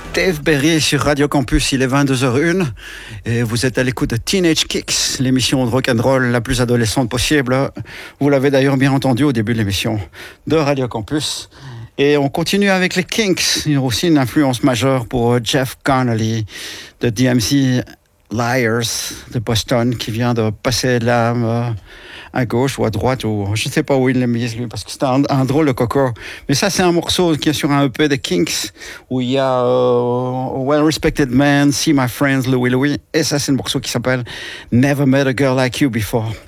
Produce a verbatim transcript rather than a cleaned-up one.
Dave Berry sur Radio Campus, il est vingt-deux heures zéro un et vous êtes à l'écoute de Teenage Kicks, l'émission de rock'n'roll la plus adolescente possible. Vous l'avez d'ailleurs bien entendu au début de l'émission de Radio Campus. Et on continue avec les Kinks. Il y a aussi une influence majeure pour Jeff Connolly de D M C Liars de Boston qui vient de passer l'âme euh, à gauche ou à droite, ou je ne sais pas où il l'a mise lui, parce que c'est un, un drôle de coco. Mais ça, c'est un morceau qui est sur un E P de Kinks où il y a euh, Well Respected Man, See My Friends, Louie Louie, et ça, c'est un morceau qui s'appelle Never Met a Girl Like You Before.